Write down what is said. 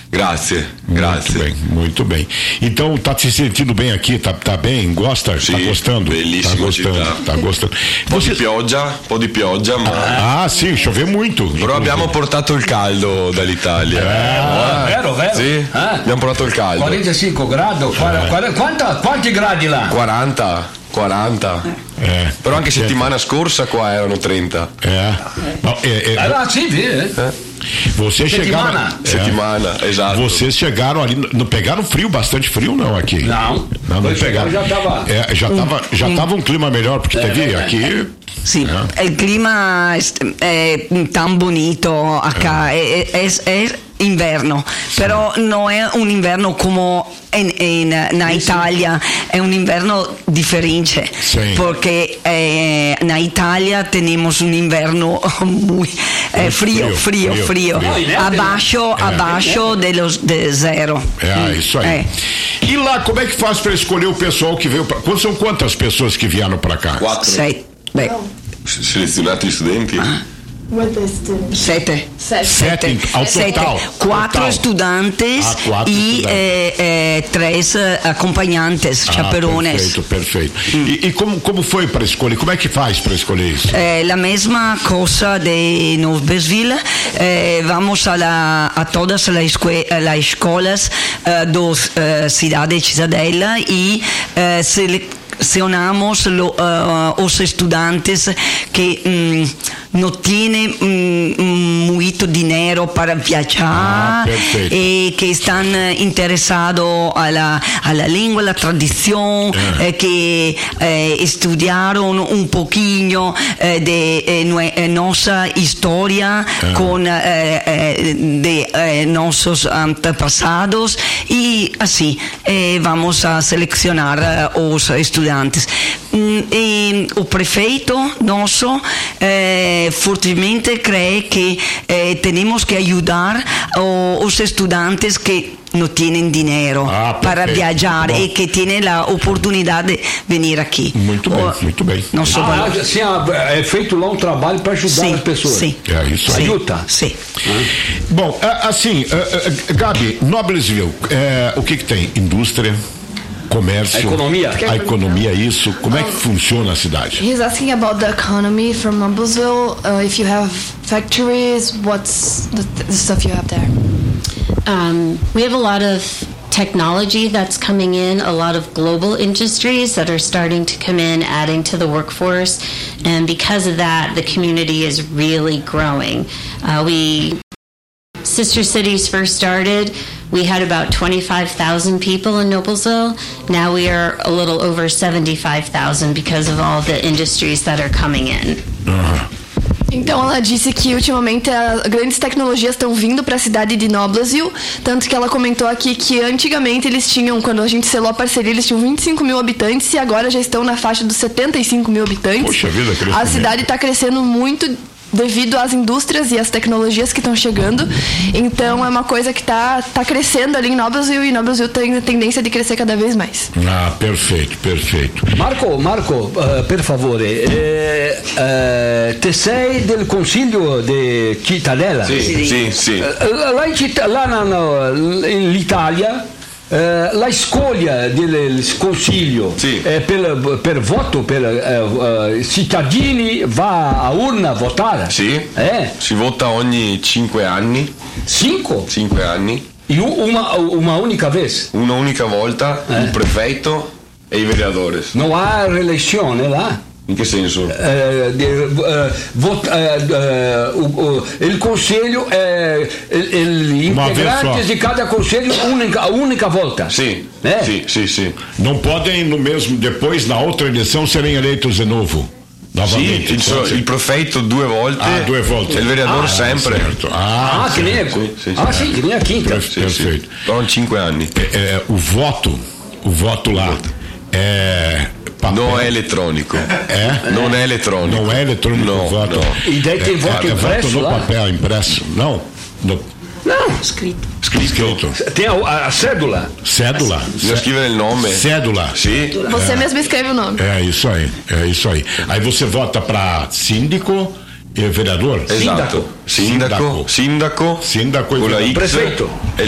Grazie. Muito bem. Então, tá se sentindo bem aqui? Tá bem? Gosta? Sì, tá gostando? Bellissima Tá gostando. Un po' di pioggia, ma... Ah, sì, chove muito. Però abbiamo portato il caldo dall'Italia. Vero? Sì, abbiamo portato il caldo. 45 gradi, quanti gradi là? 40. Però anche settimana scorsa qua erano 30. Vocês chegaram. Settimana, esatto. Vocês chegaram ali, não pegaram frio, bastante frio não aqui? Não pegaram. Já tava um clima melhor, porque teve aqui. Sì, il clima è tan bonito acá, è inverno, però non è un inverno come na Italia, è un inverno differente, porque na Italia tenemos un inverno muy frio, abaixo de zero. Isso aí. E lá, como é que faz para escolher o pessoal que veio para... São quantas pessoas que vieram para cá? 4. 6. Selezionati gli studenti? Sette ao total. 4 estudantes e 3 acompanhantes, chaperones. Perfeito. E como foi para escolher? Como é que faz para escolher isso? La mesma cosa de Noblesville. Vamos a todas las escolas dos cidade de Cisadella e selecionamos os estudantes que no tienen mucho dinero para viajar y que están interesados a la lengua, la tradición, que estudiaron un poquito de nuestra historia con de nuestros antepasados y así vamos a seleccionar los estudiantes. O prefeito nosso fortemente cree que tenemos que ayudar a los estudiantes que no tienen dinero para viajar e que tienen la oportunidad de venir aqui. Muito bem. É feito lá um trabalho para ajudar as pessoas. Sim. É isso aí. Ajuda. Sim. Bom, assim, Gabi, Noblesville, o que tem? Indústria, comércio, a economia, isso. Como é que funciona a cidade? He's asking about the economy from Noblesville. If you have factories, what's the stuff you have there? We have a lot of technology that's coming in, a lot of global industries that are starting to come in, adding to the workforce, and because of that, the community is really growing. Sister Cities first started, we had about 25,000 people in Noblesville. Now we are a little over 75,000 because of all the industries that are coming in. Então ela disse que ultimamente grandes tecnologias estão vindo para a cidade de Noblesville, tanto que ela comentou aqui que antigamente eles tinham, quando a gente selou a parceria, eles tinham 25 mil habitantes e agora já estão na faixa dos 75 mil habitantes. Poxa vida, a cidade está crescendo muito devido às indústrias e às tecnologias que estão chegando. Então é uma coisa que tá crescendo ali em Noblesville, e Noblesville tem a tendência de crescer cada vez mais. Perfeito. Marco, per favore, te sei del consiglio di Cittadella? Sì. Là in l'Italia la escolha del consiglio per voto, per cittadini va a urna a votare? Sì, si vota ogni 5 anni. 5 anni. Una unica vez? Una unica volta, il prefetto e i vereadores. Non ha rielezione là? In che senso? Il conselho, gli integranti di cada conselho única volta. Sì. Não podem depois na outra eleição serem eleitos de novo. Novamente. Il prefetto 2 volte. 2 volte. E il vereador sempre. Certo. Che nem che nem aqui. Perfeito. Sono 5 anni. O voto lá é papel. Non è elettronico. Non è elettronico. Não é eletrônico o voto. E daí tem voto impresso voto no papel impresso? Não. Scritto. Tem a cédula. Bisogna scrivere il nome. Cédula. Sì. Você mesmo escreve o nome. É isso aí. Aí você vota para síndico e vereador? Esatto. Sindaco Sindaco e e prefeito.